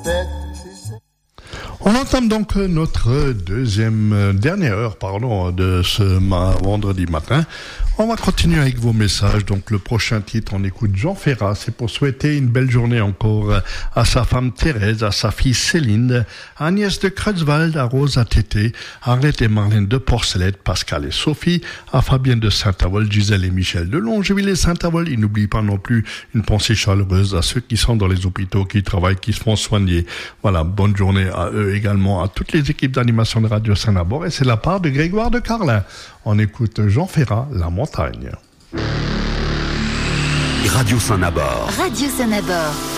On entame donc notre dernière heure, de ce vendredi matin. On va continuer avec vos messages. Donc, le prochain titre, on écoute Jean Ferrat. C'est pour souhaiter une belle journée encore à sa femme Thérèse, à sa fille Céline, à Agnès de Creutzwald, à Rose, à Tété, à Arlette et Marlène de Porcelette, Pascal et Sophie, à Fabienne de Saint-Avold, Gisèle et Michel de Longeville et Saint-Avold. Il n'oublie pas non plus une pensée chaleureuse à ceux qui sont dans les hôpitaux, qui travaillent, qui se font soigner. Voilà, bonne journée à eux également, à toutes les équipes d'animation de Radio Saint-Nabor. Et c'est la part de Grégoire de Carlin. On écoute Jean Ferrat, La Montagne. Radio Saint-Nabor. Radio Saint-Nabor.